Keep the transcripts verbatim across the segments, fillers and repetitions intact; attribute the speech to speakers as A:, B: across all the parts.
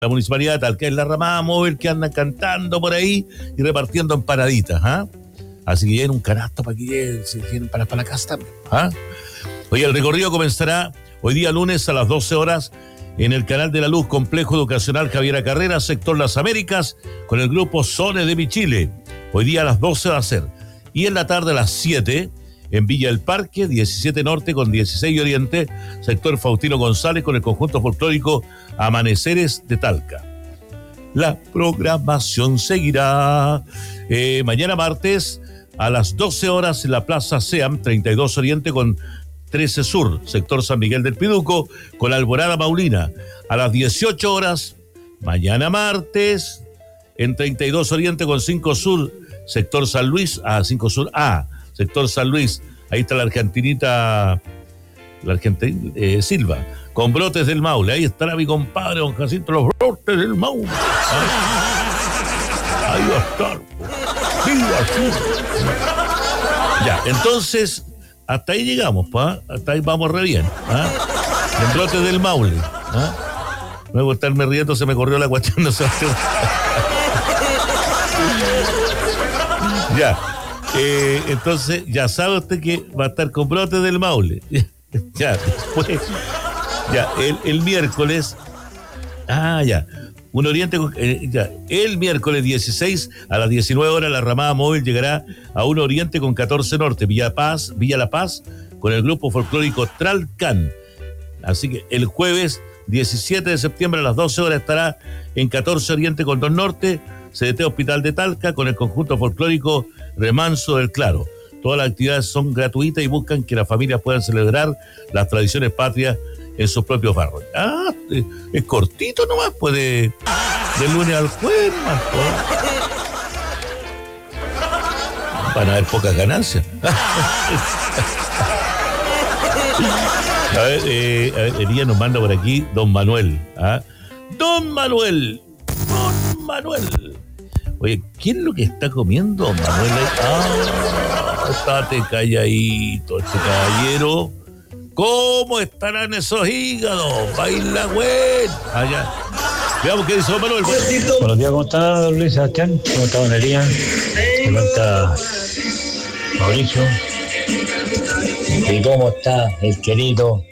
A: la municipalidad de Talca, es la ramada móvil que andan cantando por ahí y repartiendo empanaditas, ¿ah? Así que lleven un canasto para que lleguen, si tienen para, para la casa también, ¿ah? Oye, el recorrido comenzará hoy día lunes a las doce horas en el Canal de la Luz, Complejo Educacional Javiera Carrera, sector Las Américas, con el grupo Sones de Michile. Hoy día a las doce va a ser. Y en la tarde a las siete, en Villa del Parque, diecisiete Norte con dieciséis Oriente, sector Faustino González, con el conjunto folclórico Amaneceres de Talca. La programación seguirá eh, mañana martes a las doce horas en la Plaza SEAM, treinta y dos Oriente con trece Sur, sector San Miguel del Piduco, con Alborada Maulina. A las dieciocho horas, mañana martes, en treinta y dos Oriente con cinco Sur, sector San Luis, a ah, cinco Sur A, sector San Luis. Ahí está la argentinita, la argentina eh, Silva, con Brotes del Maule. Ahí estará mi compadre, don Jacinto, los Brotes del Maule. ¿Ah? Ahí va a estar. Viva así. Ya, entonces, hasta ahí llegamos, pa. Hasta ahí vamos re bien. ¿Ah? En Brotes del Maule. ¿Ah? Luego estarme riendo, se me corrió la cuestión. No sé. Ya. Eh, entonces, ya sabe usted que va a estar con Brotes del Maule. Ya, después. Ya, el, el miércoles. Ah, ya. Un Oriente, eh, ya, el miércoles dieciséis a las diecinueve horas la ramada móvil llegará a un Oriente con catorce Norte, Villa Paz, Villa La Paz, con el grupo folclórico Tralcán. Así que el jueves diecisiete de septiembre a las doce horas estará en catorce Oriente con dos Norte, C D T Hospital de Talca, con el conjunto folclórico Remanso del Claro. Todas las actividades son gratuitas y buscan que las familias puedan celebrar las tradiciones patrias en sus propios barrios. Ah, es cortito nomás, pues de, de lunes al jueves nomás, pues. Van a haber pocas ganancias. A ver, eh, a ver, Elías nos manda por aquí don Manuel. ¿Ah? Don Manuel, don Manuel. Oye, ¿quién es lo que está comiendo don Manuel? Ah, estate calladito, este caballero. ¿Cómo estarán esos hígados? Baila güey. Allá. Veamos qué dice don Manuel.
B: Buenos días, ¿cómo está don Luis Sebastián? ¿Cómo está don Elías? ¿Cómo está Mauricio? ¿Y cómo está el querido,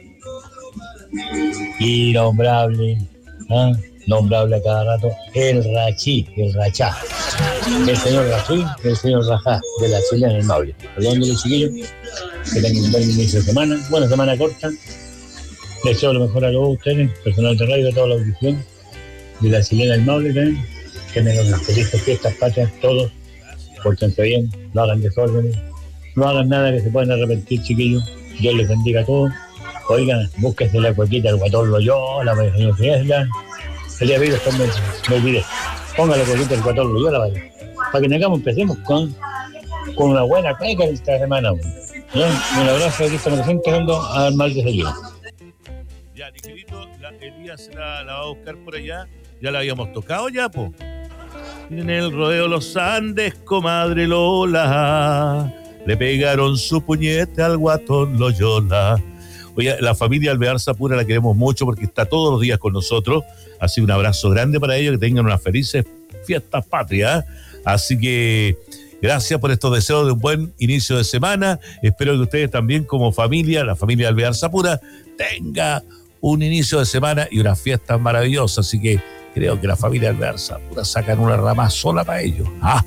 B: innombrable, ¿eh? nombrable a cada rato, el Rachí, el Rachá, el señor Rachuy, el señor Rajá, de la chilena del Maule? Perdón de los chiquillos, que tengan un buen inicio de semana, buena semana corta. Les deseo lo mejor a todos ustedes, personal de radio, de toda la audición de la chilena del Maule también. Que tengan unas felices fiestas patrias, todos, pórtense bien, no hagan desórdenes, no hagan nada que se puedan arrepentir, chiquillos. Dios les bendiga a todos. Oigan, búsquense la cuequita, el Guatón Loyola, para que no se la el día de hoy después me, me olvidé. Póngale cuequita el Guatón Loyola, para que, para que tengamos, empecemos con, con una buena cueca esta semana. Bien, un abrazo, aquí estamos empezando a dar mal desayuno.
A: Ya, ligerito, la Elías se la, la va a buscar por allá. Ya la habíamos tocado ya, po. En el rodeo Los Andes, comadre Lola, le pegaron su puñete al Guatón Loyola. Oye, la familia Alvear Sapura la queremos mucho porque está todos los días con nosotros. Así un abrazo grande para ellos, que tengan unas felices fiestas patrias. Así que gracias por estos deseos de un buen inicio de semana. Espero que ustedes también como familia, la familia Alvear Sapura, tenga un inicio de semana y unas fiestas maravillosas. Así que creo que la familia Alvear Sapura sacan una rama sola para ellos. ¿Ah?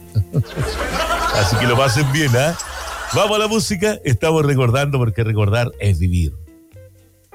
A: Así que lo pasen bien, ¿ah? ¿eh? Vamos a la música. Estamos recordando porque recordar es vivir.